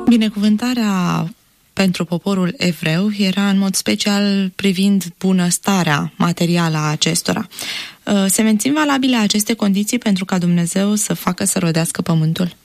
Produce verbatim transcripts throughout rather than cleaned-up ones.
Binecuvântarea pentru poporul evreu era în mod special privind bunăstarea materială a acestora. Se mențin valabile aceste condiții pentru ca Dumnezeu să facă să rodească pământul?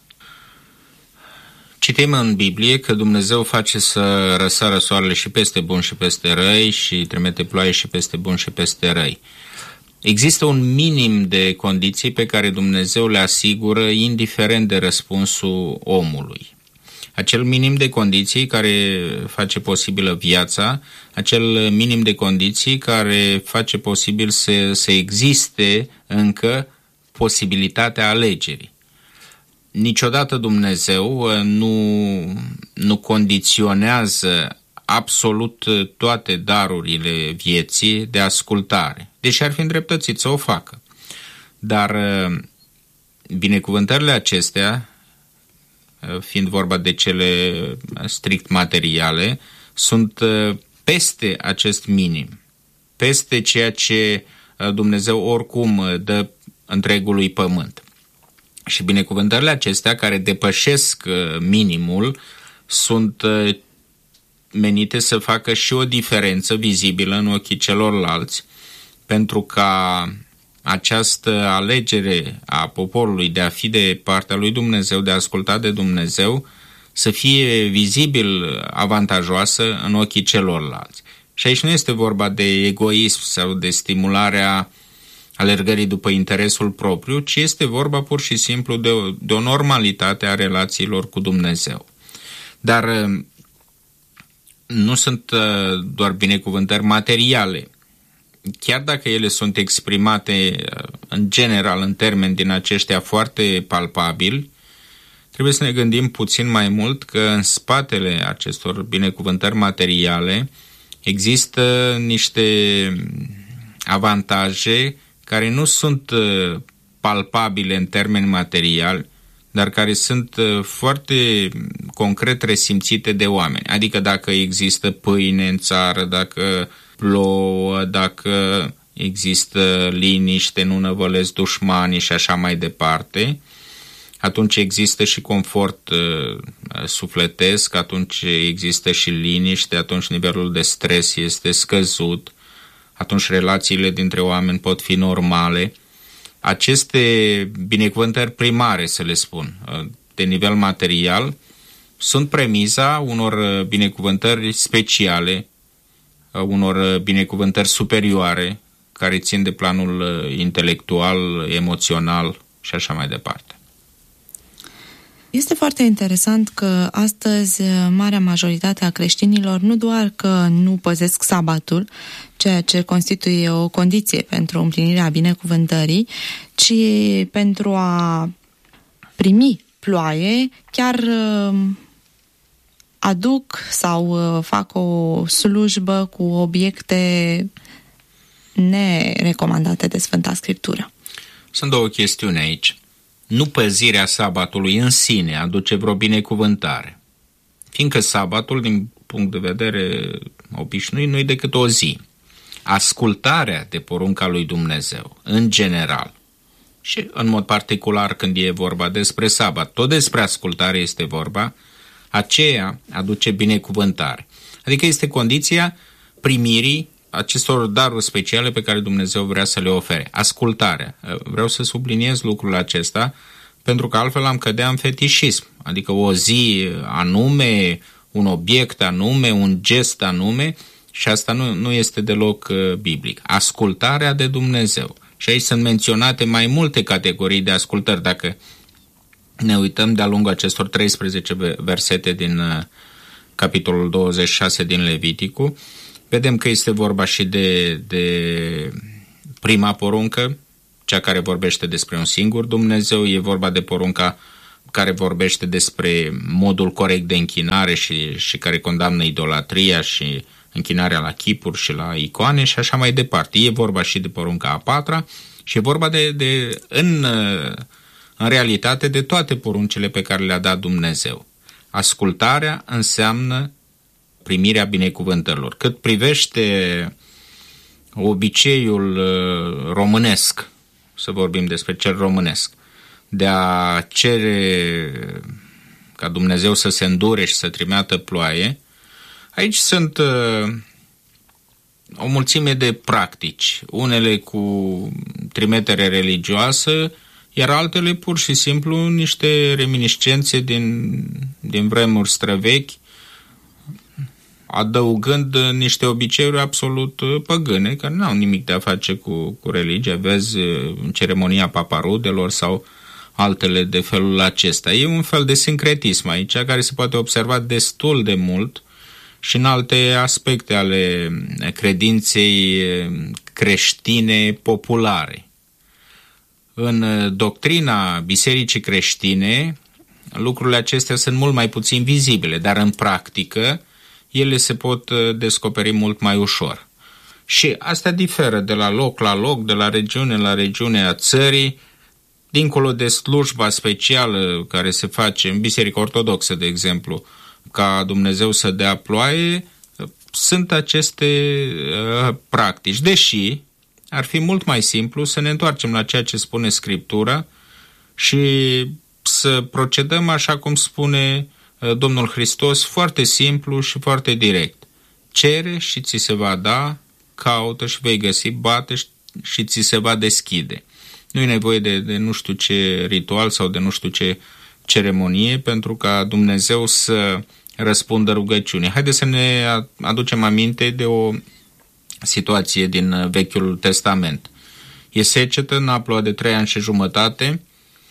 Citim în Biblie că Dumnezeu face să răsară soarele și peste buni și peste răi și trimite ploaie și peste buni și peste răi. Există un minim de condiții pe care Dumnezeu le asigură indiferent de răspunsul omului. Acel minim de condiții care face posibilă viața, acel minim de condiții care face posibil să, să existe încă posibilitatea alegerii. Niciodată Dumnezeu nu, nu condiționează absolut toate darurile vieții de ascultare, deși ar fi îndreptățit să o facă. Dar binecuvântările acestea, fiind vorba de cele strict materiale, sunt peste acest minim, peste ceea ce Dumnezeu oricum dă întregului pământ. Și binecuvântările acestea, care depășesc minimul, sunt menite să facă și o diferență vizibilă în ochii celorlalți, pentru ca această alegere a poporului de a fi de partea lui Dumnezeu, de a asculta de Dumnezeu, să fie vizibil avantajoasă în ochii celorlalți. Și aici nu este vorba de egoism sau de stimularea alergării după interesul propriu, ci este vorba pur și simplu de o, de o normalitate a relațiilor cu Dumnezeu. Dar nu sunt doar binecuvântări materiale. Chiar dacă ele sunt exprimate în general în termeni din aceștia foarte palpabili, trebuie să ne gândim puțin mai mult că în spatele acestor binecuvântări materiale există niște avantaje care nu sunt palpabile în termeni materiali, dar care sunt foarte concret resimțite de oameni. Adică dacă există pâine în țară, dacă plouă, dacă există liniște, nu năvălesc dușmanii și așa mai departe, atunci există și confort uh, sufletesc, atunci există și liniște, atunci nivelul de stres este scăzut, atunci relațiile dintre oameni pot fi normale. Aceste binecuvântări primare, să le spun, de nivel material, sunt premiza unor binecuvântări speciale, unor binecuvântări superioare, care țin de planul intelectual, emoțional și așa mai departe. Este foarte interesant că astăzi marea majoritate a creștinilor nu doar că nu păzesc sabatul, ceea ce constituie o condiție pentru împlinirea binecuvântării, ci pentru a primi ploaie chiar aduc sau fac o slujbă cu obiecte nerecomandate de Sfânta Scriptură. Sunt două chestiuni aici. Nu păzirea sabatului în sine aduce vreo binecuvântare, fiindcă sabatul, din punct de vedere obișnuit, nu e decât o zi. Ascultarea de porunca lui Dumnezeu, în general, și în mod particular când e vorba despre sabat, tot despre ascultare este vorba, aceea aduce binecuvântare. Adică este condiția primirii acestor daruri speciale pe care Dumnezeu vrea să le ofere. Ascultarea. Vreau să subliniez lucrul acesta, pentru că altfel am cădea în fetișism. Adică o zi anume, un obiect anume, un gest anume, și asta nu, nu este deloc uh, biblic. Ascultarea de Dumnezeu. Și aici sunt menționate mai multe categorii de ascultări. Dacă ne uităm de-a lungul acestor treisprezece versete din uh, capitolul douăzeci și șase din Leviticu, vedem că este vorba și de, de prima poruncă, cea care vorbește despre un singur Dumnezeu, e vorba de porunca care vorbește despre modul corect de închinare și, și care condamnă idolatria și închinarea la chipuri și la icoane și așa mai departe. E vorba și de porunca a patra și e vorba de, de în, în realitate de toate poruncile pe care le-a dat Dumnezeu. Ascultarea înseamnă primirea binecuvântărilor. Cât privește obiceiul românesc, să vorbim despre cel românesc, de a cere ca Dumnezeu să se îndure și să trimeată ploaie, aici sunt uh, o mulțime de practici, unele cu trimitere religioasă, iar altele pur și simplu niște reminiscențe din, din vremuri străvechi, adăugând niște obiceiuri absolut păgâne, care nu au nimic de a face cu, cu religia. Vezi ceremonia paparudelor sau altele de felul acesta. E un fel de sincretism aici, care se poate observa destul de mult și în alte aspecte ale credinței creștine populare. În doctrina bisericii creștine, lucrurile acestea sunt mult mai puțin vizibile, dar în practică ele se pot descoperi mult mai ușor. Și asta diferă de la loc la loc, de la regiune la regiune a țării, dincolo de slujba specială care se face în Biserica Ortodoxă, de exemplu, ca Dumnezeu să dea ploaie, sunt aceste uh, practici. Deși ar fi mult mai simplu să ne întoarcem la ceea ce spune Scriptura și să procedăm așa cum spune uh, Domnul Hristos, foarte simplu și foarte direct. Cere și ți se va da, caută și vei găsi, bate și ți se va deschide. Nu e nevoie de, de nu știu ce ritual sau de nu știu ce ceremonie pentru ca Dumnezeu să răspundă rugăciunii. Haideți să ne aducem aminte de o situație din Vechiul Testament. E secetă, n-a plouat de trei ani și jumătate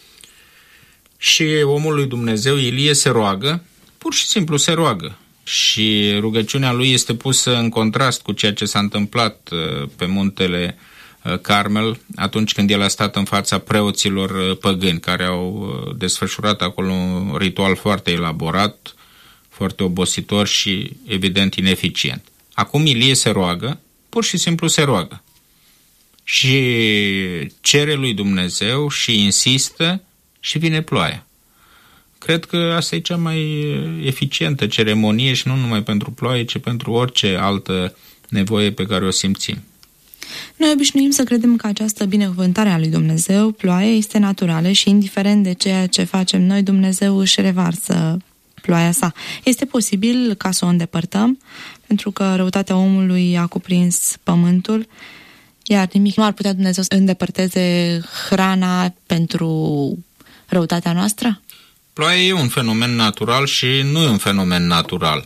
și omul lui Dumnezeu, Ilie, se roagă, pur și simplu se roagă. Și rugăciunea lui este pusă în contrast cu ceea ce s-a întâmplat pe muntele Carmel, atunci când el a stat în fața preoților păgâni, care au desfășurat acolo un ritual foarte elaborat, foarte obositor și evident ineficient. Acum Ilie se roagă, pur și simplu se roagă. Și cere lui Dumnezeu și insistă și vine ploaia. Cred că asta e cea mai eficientă ceremonie și nu numai pentru ploaie, ci pentru orice altă nevoie pe care o simțim. Noi obișnuim să credem că această binecuvântare a lui Dumnezeu, ploaia, este naturală și indiferent de ceea ce facem noi, Dumnezeu își revarsă ploaia sa. Este posibil ca să o îndepărtăm, pentru că răutatea omului a cuprins pământul, iar nimic nu ar putea Dumnezeu să îndepărteze hrana pentru răutatea noastră? Ploaia e un fenomen natural și nu e un fenomen natural.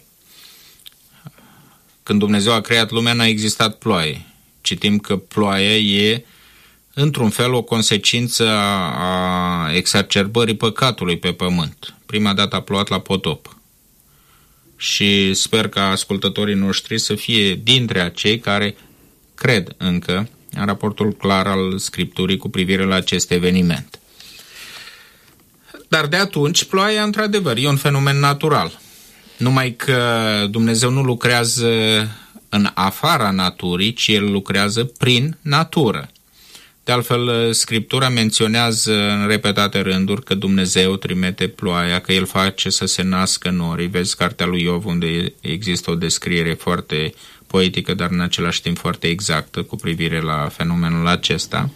Când Dumnezeu a creat lumea, n-a existat ploaie. Citim că ploaia e, într-un fel, o consecință a, a exacerbării păcatului pe pământ. Prima dată a plouat la potop. Și sper ca ascultătorii noștri să fie dintre acei care cred încă în raportul clar al Scripturii cu privire la acest eveniment. Dar de atunci, ploaia, într-adevăr, e un fenomen natural. Numai că Dumnezeu nu lucrează în afara naturii, ci El lucrează prin natură. De altfel, Scriptura menționează în repetate rânduri că Dumnezeu trimite ploaia, că El face să se nască norii. Vezi cartea lui Iov, unde există o descriere foarte poetică, dar în același timp foarte exactă cu privire la fenomenul acesta.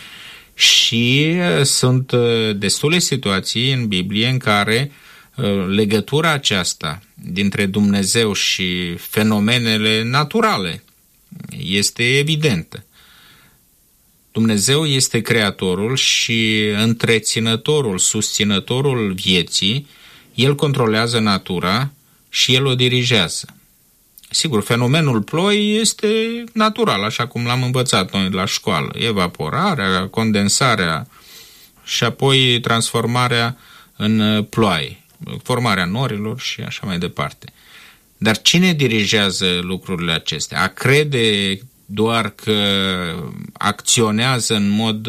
Și sunt destule situații în Biblie în care legătura aceasta dintre Dumnezeu și fenomenele naturale este evidentă. Dumnezeu este creatorul și întreținătorul, susținătorul vieții, El controlează natura și El o dirigează. Sigur, fenomenul ploii este natural, așa cum l-am învățat noi la școală. Evaporarea, condensarea și apoi transformarea în ploaie, formarea norilor și așa mai departe. Dar cine dirigează lucrurile acestea? A crede doar că acționează în mod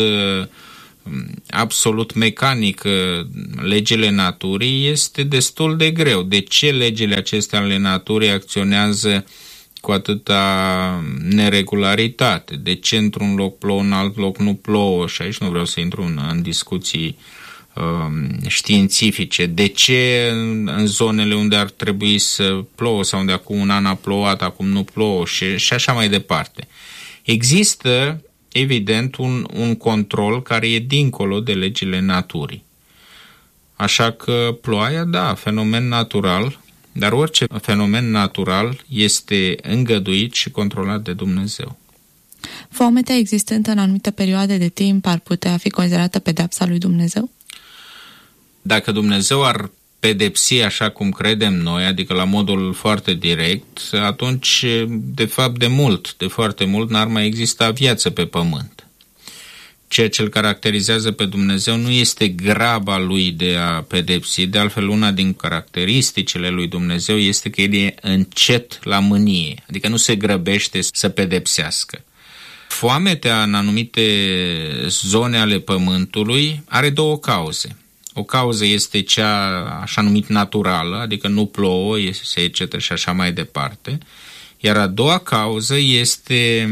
absolut mecanic legile naturii este destul de greu. De ce legile acestea ale naturii acționează cu atâta neregularitate? De ce într-un loc plouă, în alt loc nu plouă? Și aici nu vreau să intru în, în discuții uh, științifice. De ce în, în zonele unde ar trebui să plouă sau unde acum un an a plouat, acum nu plouă și, și așa mai departe. Există evident un, un control care e dincolo de legile naturii. Așa că ploaia, da, fenomen natural, dar orice fenomen natural este îngăduit și controlat de Dumnezeu. Foametea existentă în anumite perioade de timp ar putea fi considerată pedeapsa lui Dumnezeu? Dacă Dumnezeu ar pedepsi așa cum credem noi, adică la modul foarte direct, atunci, de fapt, de mult, de foarte mult, n-ar mai exista viață pe pământ. Ceea ce îl caracterizează pe Dumnezeu nu este graba lui de a pedepsi, de altfel una din caracteristicile lui Dumnezeu este că el e încet la mânie, adică nu se grăbește să pedepsească. Foametea în anumite zone ale pământului are două cauze. O cauză este cea așa numit naturală, adică nu plouă, se secetă și așa mai departe, iar a doua cauză este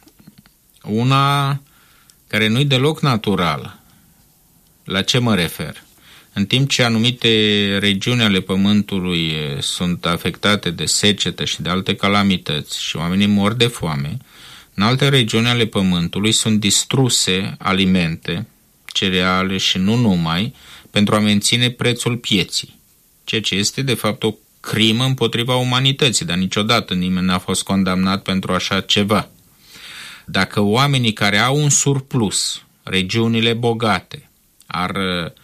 una care nu-i deloc naturală. La ce mă refer? În timp ce anumite regiuni ale pământului sunt afectate de secetă și de alte calamități și oamenii mor de foame, în alte regiuni ale pământului sunt distruse alimente, cereale și nu numai, pentru a menține prețul pieții, ceea ce este de fapt o crimă împotriva umanității, dar niciodată nimeni n-a fost condamnat pentru așa ceva. Dacă oamenii care au un surplus, regiunile bogate, ar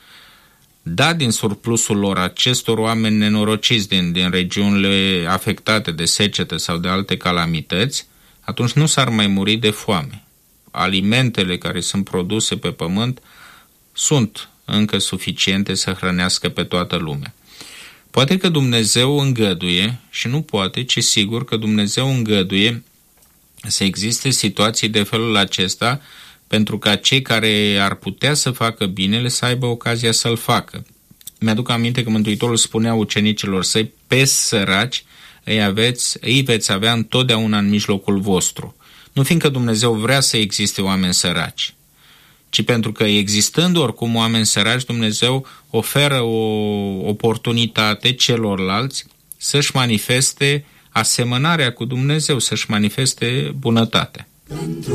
da din surplusul lor acestor oameni nenorociți din, din regiunile afectate de secetă sau de alte calamități, atunci nu s-ar mai muri de foame. Alimentele care sunt produse pe pământ sunt încă suficiente să hrănească pe toată lumea. Poate că Dumnezeu îngăduie, și nu poate, ci sigur că Dumnezeu îngăduie să existe situații de felul acesta pentru ca cei care ar putea să facă binele să aibă ocazia să-l facă. Mi-aduc aminte că Mântuitorul spunea ucenicilor săi, pe săraci îi, aveți, îi veți avea întotdeauna în mijlocul vostru. Nu fiindcă Dumnezeu vrea să existe oameni săraci, ci pentru că existând oricum oameni săraci, Dumnezeu oferă o oportunitate celorlalți să-și manifeste asemănarea cu Dumnezeu, să-și manifeste bunătatea.